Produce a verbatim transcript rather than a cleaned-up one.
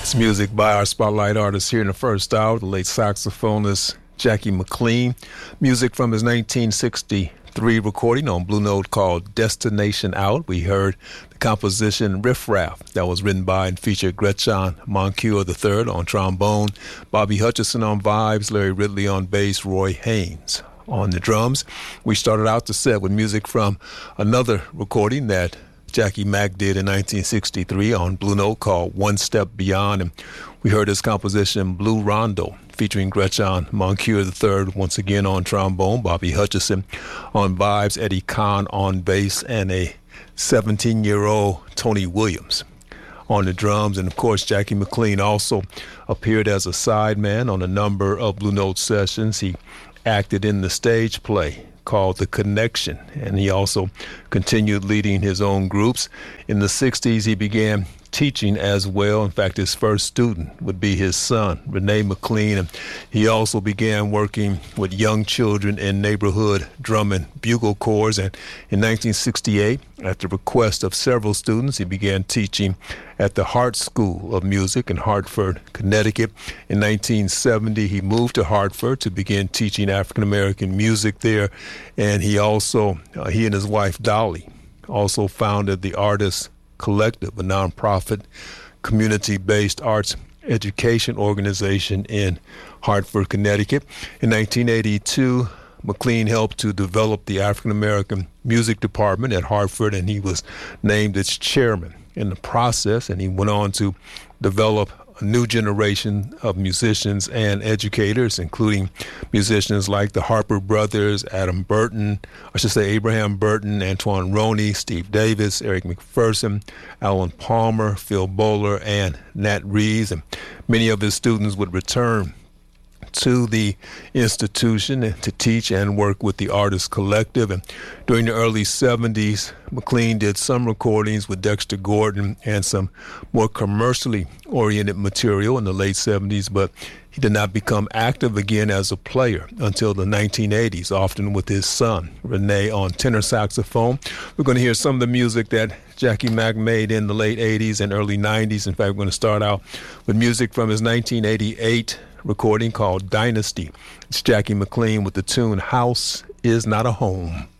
It's music by our spotlight artist here in the first hour, the late saxophonist Jackie McLean. Music from his nineteen sixty-three recording on Blue Note called Destination Out. We heard the composition Riff Raff that was written by and featured Gretchen Moncure the third on trombone, Bobby Hutcherson on vibes, Larry Ridley on bass, Roy Haynes on the drums. We started out the set with music from another recording that Jackie Mack did in nineteen sixty-three on Blue Note called One Step Beyond. And we heard his composition Blue Rondo featuring Gretchen Moncure the third once again on trombone, Bobby Hutcherson on vibes, Eddie Kahn on bass, and a seventeen-year-old Tony Williams on the drums. And of course, Jackie McLean also appeared as a sideman on a number of Blue Note sessions. He acted in the stage play called The Connection, and he also continued leading his own groups. In the sixties, he began teaching as well. In fact, his first student would be his son, Renee McLean, and he also began working with young children in neighborhood drum and bugle corps. And in nineteen sixty-eight, at the request of several students, he began teaching at the Hart School of Music in Hartford, Connecticut. In nineteen seventy, he moved to Hartford to begin teaching African-American music there. And he also, uh, he and his wife, Dolly, also founded the Artists Collective, a nonprofit, community-based arts education organization in Hartford, Connecticut. In nineteen eighty-two, McLean helped to develop the African-American Music Department at Hartford, and he was named its chairman in the process, and he went on to develop a new generation of musicians and educators, including musicians like the Harper brothers, Adam Burton, I should say Abraham Burton, Antoine Roney, Steve Davis, Eric McPherson, Alan Palmer, Phil Bowler, and Nat Reeves. And many of his students would return to the institution to teach and work with the Artists Collective. And during the early seventies, McLean did some recordings with Dexter Gordon and some more commercially oriented material in the late seventies, but he did not become active again as a player until the nineteen eighties, often with his son, Renee, on tenor saxophone. We're going to hear some of the music that Jackie Mack made in the late eighties and early nineties. In fact, we're going to start out with music from his nineteen eighty-eight recording called Dynasty. It's Jackie McLean with the tune House Is Not a Home.